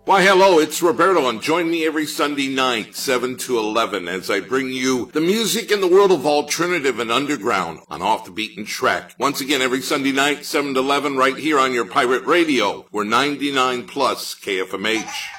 Why, hello, it's Roberto, and join me every Sunday night, 7 to 11, as I bring you the music in the world of alternative and underground on Off the Beaten Track. Once again, every Sunday night, 7 to 11, right here on your pirate radio. We're 99 plus KFMH.